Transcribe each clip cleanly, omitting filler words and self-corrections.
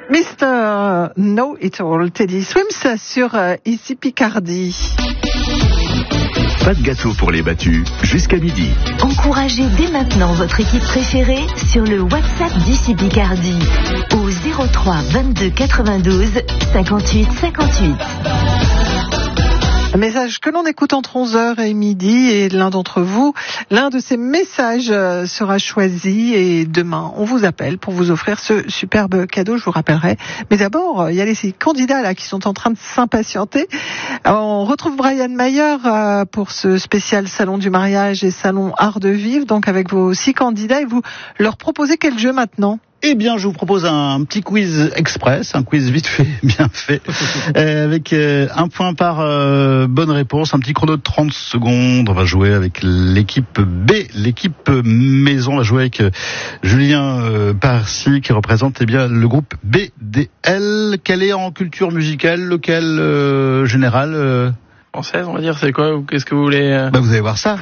Mr. Know It All, Teddy Swims sur Ici Picardie. Pas de gâteau pour les battus, jusqu'à midi. Encouragez dès maintenant votre équipe préférée sur le WhatsApp d'Ici Picardie au 03 22 92 58 58. Un message que l'on écoute entre 11h et midi et l'un d'entre vous, l'un de ces messages sera choisi et demain on vous appelle pour vous offrir ce superbe cadeau, je vous rappellerai. Mais d'abord, il y a ces candidats là qui sont en train de s'impatienter. On retrouve Brian Mayer pour ce spécial salon du mariage et salon art de vivre, donc avec vos 6 candidats et vous leur proposez quel jeu maintenant ? Eh bien, je vous propose un petit quiz express, un quiz vite fait, bien fait, avec un point par bonne réponse, un petit chrono de 30 secondes. On va jouer avec l'équipe B, l'équipe maison. On va jouer avec Julien Parcy, qui représente le groupe BDL. Quel est en culture musicale, locale, générale Française, on va dire, c'est quoi? Qu'est-ce que vous voulez vous allez voir ça.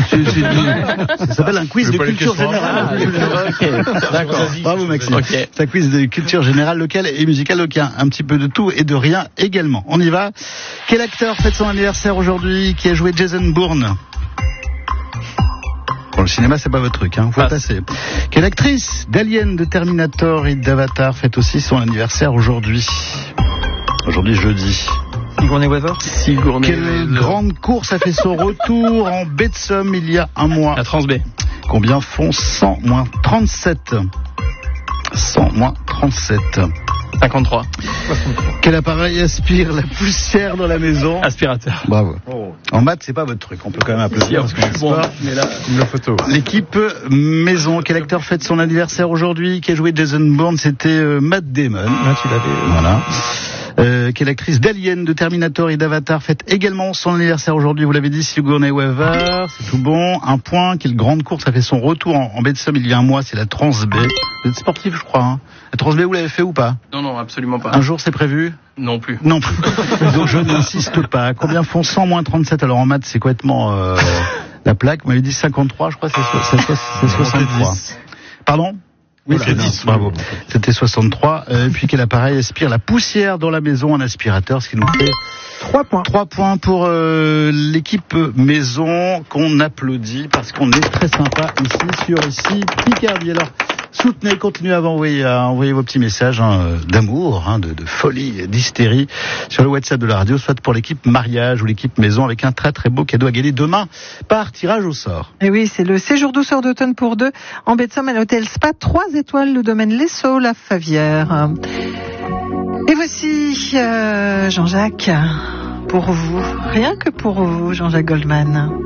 Ça s'appelle un quiz de culture générale. Ok, d'accord. Bravo Maxime. Okay. C'est un quiz de culture générale, locale et musicale, donc un petit peu de tout et de rien également. On y va. Quel acteur fête son anniversaire aujourd'hui, qui a joué Jason Bourne? Bon, le cinéma, c'est pas votre truc, faut passer. Quelle actrice d'Alien, de Terminator et d'Avatar fête aussi son anniversaire aujourd'hui? Aujourd'hui, jeudi. Sigourney Weaver. Quelle grande course a fait son retour en baie de Somme il y a un mois? La Transb. Combien font 100 moins 37? 100 moins 37. 53. Quel appareil aspire la poussière dans la maison? Aspirateur. Bravo. En maths, c'est pas votre truc. On peut quand même applaudir parce qu'on mais là, une photo. L'équipe maison. Quel acteur fête son anniversaire aujourd'hui? Qui a joué Jason Bourne? C'était Matt Damon. Tu l'avais. Voilà. Quelle actrice d'Alien, de Terminator et d'Avatar fête également son anniversaire aujourd'hui? Vous l'avez dit, Sigourney Weaver, c'est tout bon. Un point. Quelle grande course a fait son retour en baie de Somme il y a un mois? C'est la Transb. Vous êtes sportif, je crois. La Transb, vous l'avez fait ou pas? Non, absolument pas. Un jour, c'est prévu? Non plus. Non plus. Donc je n'insiste pas. Combien font 100 moins 37? Alors en maths, c'est complètement la plaque. Vous m'avez dit 53, je crois, c'est 63. Pardon? Oui, c'est 10, bravo. C'était 63. Et puis quel appareil aspire la poussière dans la maison? Un aspirateur, ce qui nous fait 3 points. 3 points pour l'équipe maison, qu'on applaudit parce qu'on est très sympa ici Picardie. Alors, soutenez, continuez à envoyer vos petits messages d'amour, de folie, d'hystérie sur le WhatsApp de la radio, soit pour l'équipe mariage ou l'équipe maison, avec un très très beau cadeau à gagner demain par tirage au sort. Et oui, c'est le séjour douceur d'automne pour 2 en baie de Somme à l'hôtel Spa 3 étoiles, le domaine Les Saules à Favière. Et voici Jean-Jacques, pour vous, rien que pour vous, Jean-Jacques Goldman.